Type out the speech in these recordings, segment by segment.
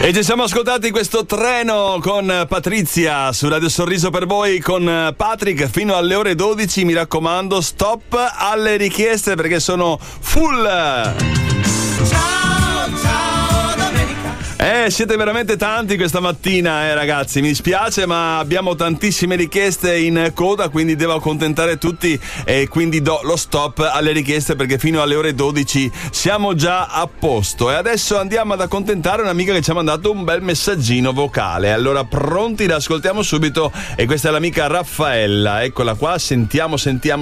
E ci siamo ascoltati questo treno con Patrizia su Radio Sorriso per voi con Patrick fino alle ore 12. Mi raccomando, stop alle richieste perché sono full. Siete veramente tanti questa mattina, ragazzi. Mi dispiace, ma abbiamo tantissime richieste in coda, quindi devo accontentare tutti e quindi do lo stop alle richieste perché fino alle ore 12 siamo già a posto. E adesso andiamo ad accontentare un'amica che ci ha mandato un bel messaggino vocale. Allora, pronti? L'ascoltiamo subito. E questa è l'amica Raffaella. Eccola qua, sentiamo.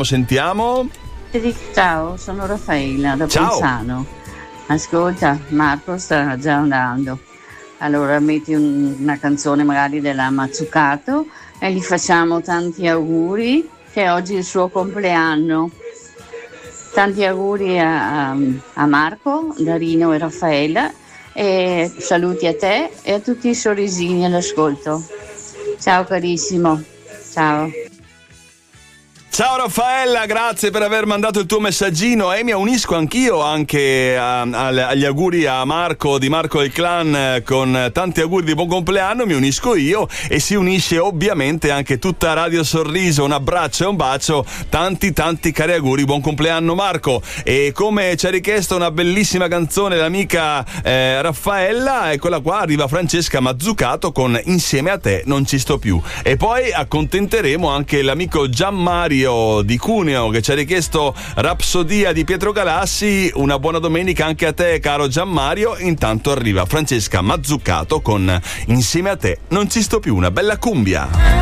Ciao, sono Raffaella da Bolzano. Ascolta, Marco sta già andando. Allora metti una canzone magari della Mazzucato e gli facciamo tanti auguri, che oggi è il suo compleanno. Tanti auguri a Marco, Darino e Raffaella, e saluti a te e a tutti i sorrisini all'ascolto. Ciao carissimo, ciao. Ciao Raffaella, grazie per aver mandato il tuo messaggino e mi unisco anch'io agli auguri a Marco di Marco e il Clan con tanti auguri di buon compleanno. Mi unisco io e si unisce ovviamente anche tutta Radio Sorriso. Un abbraccio e un bacio, tanti cari auguri, buon compleanno Marco. E come ci ha richiesto una bellissima canzone l'amica Raffaella, eccola qua, arriva Francesca Mazzucato con Insieme a te non ci sto più. E poi accontenteremo anche l'amico Gianmario di Cuneo che ci ha richiesto Rapsodia di Pietro Galassi. Una buona domenica anche a te caro Gianmario. Intanto arriva Francesca Mazzucato con Insieme a te non ci sto più, una bella cumbia.